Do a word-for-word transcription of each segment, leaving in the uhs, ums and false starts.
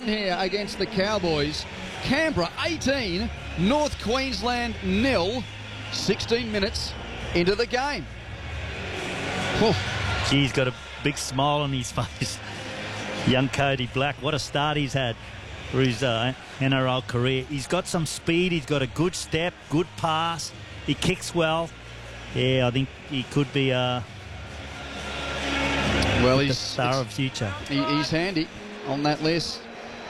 here against the Cowboys. Canberra eighteen, North Queensland nil, sixteen minutes into the game. Oh. Gee, he's got a big smile on his face. Young Cody Black, what a start he's had for his uh, N R L career. He's got some speed, he's got a good step, good pass, he kicks well. Yeah, I think he could be uh, well, the he's star of future. He, he's handy on that list.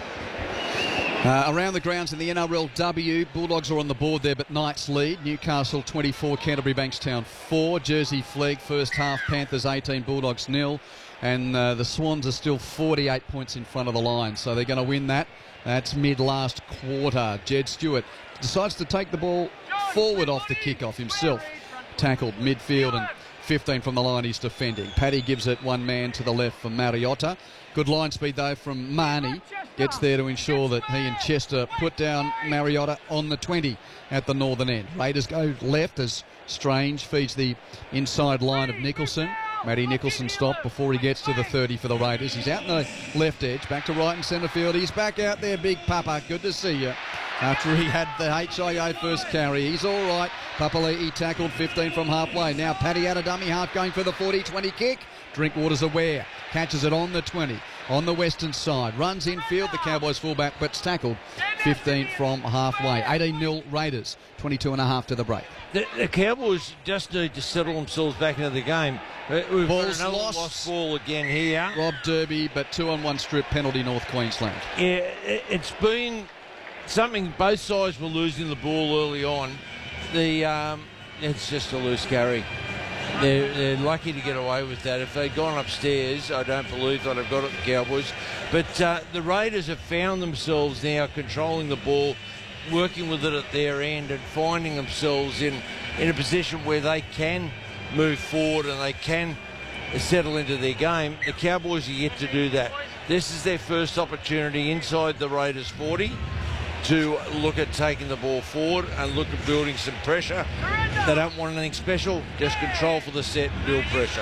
Uh, around the grounds in the N R L W, Bulldogs are on the board there, but Knights lead. Newcastle twenty-four, Canterbury Bankstown four. Jersey Flegg first half, Panthers eighteen, Bulldogs nil. And uh, the Swans are still forty-eight points in front of the line, so they're going to win that. That's mid-last quarter. Jed Stewart decides to take the ball forward off the kickoff himself. Tackled midfield and fifteen from the line he's defending. Paddy gives it one man to the left for Mariota. Good line speed though from Marnie. Gets there to ensure that he and Chester put down Mariota on the twenty at the northern end. Raiders go left as Strange feeds the inside line of Nicholson. Matty Nicholson stopped before he gets to the thirty for the Raiders. He's out in the left edge, back to right in centre field. He's back out there, Big Papa. Good to see you. After he had the H I O first carry, he's all right. Papali'i tackled fifteen from halfway. Now Paddy out of dummy half going for the forty twenty kick. Drinkwater's aware. Catches it on the twenty. On the western side. Runs infield. The Cowboys fullback, but's tackled fifteen from halfway. eighteen nil Raiders. twenty-two and a half to the break. The, the Cowboys just need to settle themselves back into the game. We've Ball's got another lost. lost ball again here. Rob Derby, but two on one strip penalty North Queensland. Yeah, it, it's been something. Both sides were losing the ball early on. The um, it's just a loose carry. They're, they're lucky to get away with that. If they'd gone upstairs, I don't believe they'd have got it, the Cowboys. But uh, the Raiders have found themselves now controlling the ball, working with it at their end and finding themselves in, in a position where they can move forward and they can settle into their game. The Cowboys are yet to do that. This is their first opportunity inside the Raiders forty to look at taking the ball forward and look at building some pressure. They don't want anything special, just control for the set and build pressure.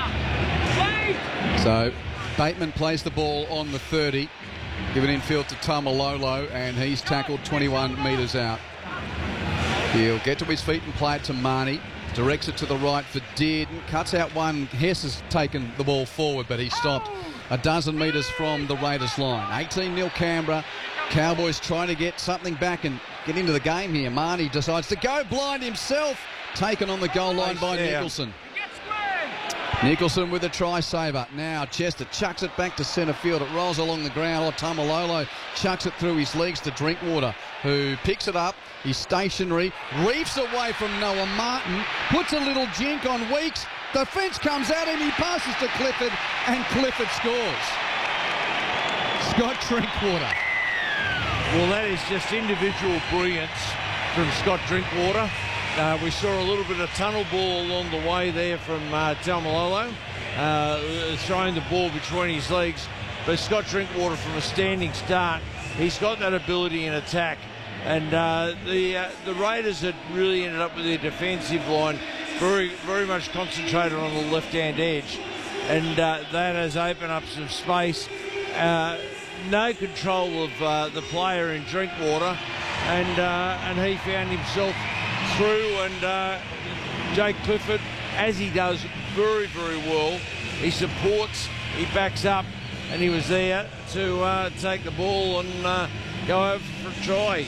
Mm. So Bateman plays the ball on the thirty, given infield to Tamalolo, and he's tackled twenty-one metres out. He'll get to his feet and play it to Marnie. Directs it to the right for Dearden. Cuts out one. Hess has taken the ball forward, but he stopped a dozen metres from the Raiders line. eighteen nil Canberra. Cowboys trying to get something back and get into the game here. Marnie decides to go blind himself. Taken on the goal line by Nicholson. Nicholson with a try saver. Now Chester chucks it back to centre field. It rolls along the ground. Oh, Tamalolo chucks it through his legs to Drinkwater, who picks it up. He's stationary. Reefs away from Noah Martin. Puts a little jink on Weeks. The fence comes at him. He passes to Clifford, and Clifford scores. Scott Drinkwater. Well, that is just individual brilliance from Scott Drinkwater. Uh, we saw a little bit of tunnel ball along the way there from uh, Tamalolo, uh, throwing the ball between his legs. But Scott Drinkwater, from a standing start, he's got that ability in attack. And uh, the uh, the Raiders had really ended up with their defensive line very, very much concentrated on the left-hand edge. And uh, that has opened up some space. Uh, no control of uh, the player in Drinkwater, and uh, and he found himself through, and uh, Jake Clifford, as he does very, very well, he supports, he backs up, and he was there to uh, take the ball and uh, go over for a try.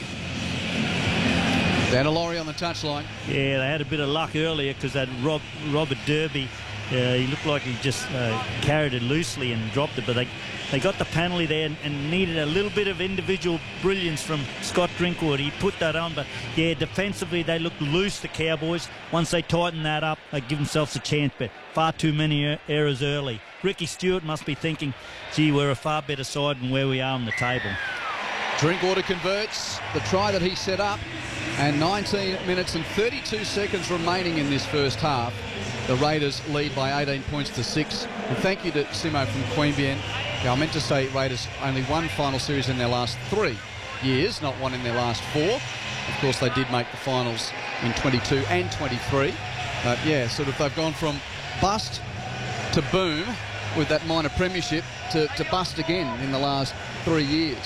Dan Laurie on the touchline. Yeah, they had a bit of luck earlier because that Rob, Robert Derby, uh, he looked like he just uh, carried it loosely and dropped it, but they they got the penalty there and, and needed a little bit of individual brilliance from Scott Drinkwater. He put that on, but yeah, defensively they looked loose, the Cowboys. Once they tightened that up, they give themselves a chance, but far too many er errors early. Ricky Stewart must be thinking, gee, we're a far better side than where we are on the table. Drinkwater converts the try that he set up, and nineteen minutes and thirty-two seconds remaining in this first half. The Raiders lead by eighteen points to six. And thank you to Simo from Queanbeyan. Yeah, I meant to say Raiders only one final series in their last three years, not one in their last four. Of course, they did make the finals in twenty-two and twenty-three. But yeah, sort of they've gone from bust to boom with that minor premiership to, to bust again in the last three years.